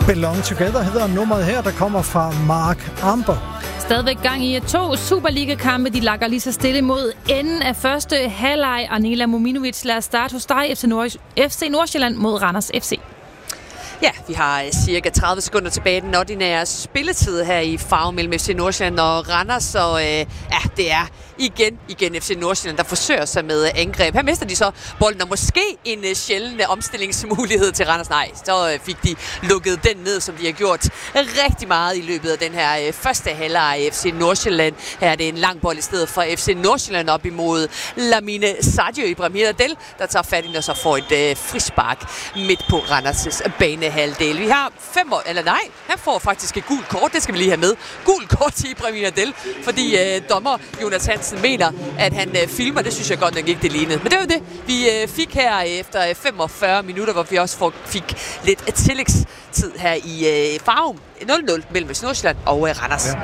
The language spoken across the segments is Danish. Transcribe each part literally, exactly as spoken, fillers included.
Belong Together hedder nummeret her, der kommer fra Mark Amber. Stadigvæk gang i to Superliga-kampe. De lakker lige så stille mod enden af første halvleg. Arnela Mominovic, lad os starte hos dig. F C, Nord- F C Nordsjælland mod Randers F C. Ja, vi har cirka tredive sekunder tilbage i den ordinære spilletid her i farve mellem F C Nordsjælland og Randers. Så øh, ja, det er igen, igen F C Nordsjælland, der forsøger sig med angreb. Her mister de så bolden, og måske en uh, sjælden omstillingsmulighed til Randers. Nej, så uh, fik de lukket den ned, som de har gjort rigtig meget i løbet af den her uh, første halvleg af F C Nordsjælland. Her er det en lang bold i stedet for F C Nordsjælland op imod Lamine Sadio Ibrahim Adel, der tager fat i den og så får et uh, frispark midt på Randers' banehalvdel. Vi har fem år, eller nej, han får faktisk et gult kort, det skal vi lige have med. Gult kort til Ibrahim Adel, fordi uh, dommer Jonas Hansen mener, at han øh, filmer. Det synes jeg godt nok ikke, det lignede. Men det var det, vi øh, fik her efter øh, femogfyrre minutter, hvor vi også får, fik lidt øh, tillægstid her i øh, Farum. nul nul mellem Nordsjælland og øh, Randers. Ja.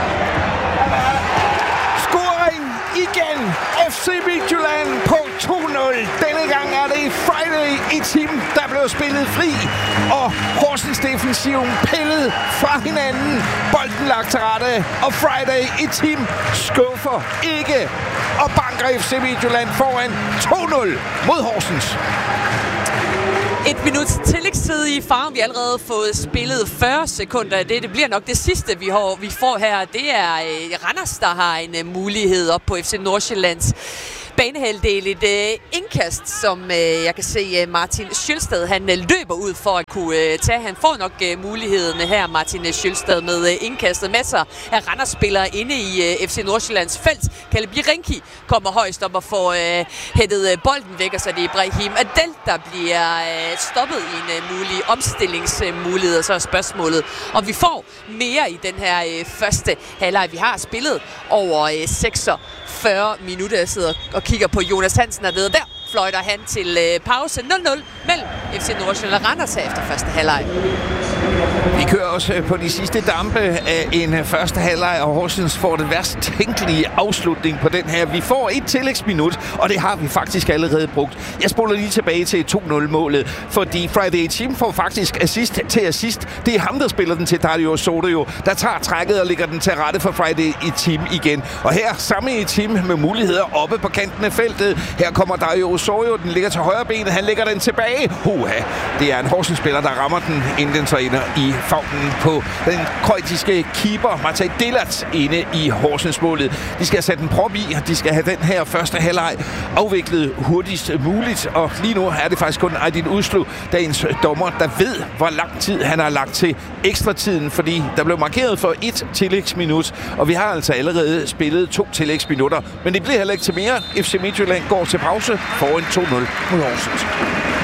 Scoring igen! F C Midtjylland på to nul. Denne gang er det Friday i team, der blev spillet fri. Og Horsens defensiven pillet fra hinanden. Bolden lagt til rette. Og Friday i team skuffer ikke. Og banker F C Midtjylland foran to nul mod Horsens. Et minuts tillægstid i Farum. Vi har allerede fået spillet fyrre sekunder af det. Det bliver nok det sidste, vi, har, vi får her. Det er øh, Randers, der har en øh, mulighed op på F C Nordsjællands banehalvdel. Et øh, indkast, som øh, jeg kan se øh, Martin Schølstad, han øh, løber ud for at kunne øh, tage. Han får nok øh, mulighederne her, Martin Schølstad, med øh, indkastet. Masser af Randers-spillere inde i øh, F C Nordsjællands felt. Kalle Birenki kommer højst op og får øh, hættet øh, bolden væk, og så er det Ibrahim Adel, der bliver øh, stoppet i en øh, mulig omstillingsmulighed. Og så er spørgsmålet, om vi får mere i den her øh, første halvleg. Vi har spillet over øh, seksogfyrre minutter. Jeg sidder og kigger på Jonas Hansen og der fløjter han til øh, pause nul nul mellem F C Nordsjælland og Randers her efter første halvleg. Vi kører også på de sidste dampe af en første halvleg, og Horsens får det værst tænkelige afslutning på den her. Vi får et tillægsminut, og det har vi faktisk allerede brugt. Jeg spoler lige tilbage til to nul-målet, fordi Friday Team får faktisk assist til assist. Det er ham, der spiller den til Dario Sorio, der tager trækket og lægger den til rette for Friday i Team igen. Og her samme i Team med muligheder oppe på kanten af feltet. Her kommer Dario Sorio, den ligger til højre benet, han lægger den tilbage. Huha, det er en Horsens-spiller, der rammer den, inden den så ender i favnen på den kroatiske keeper Matej Delac inde i Horsens-målet. De skal sætte en prop i, og de skal have den her første halvleg afviklet hurtigst muligt. Og lige nu er det faktisk kun Aydin Uslu, dagens dommer, der ved, hvor lang tid han har lagt til ekstratiden, fordi der blev markeret for et tillægsminut, og vi har altså allerede spillet to tillægsminutter. Men det bliver heller ikke til mere. F C Midtjylland går til pause foran to nul mod Horsens.